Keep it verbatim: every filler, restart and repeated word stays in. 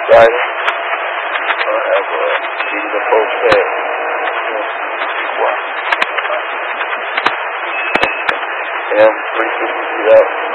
Driver. I have a diesel full set. What? M three fifty out.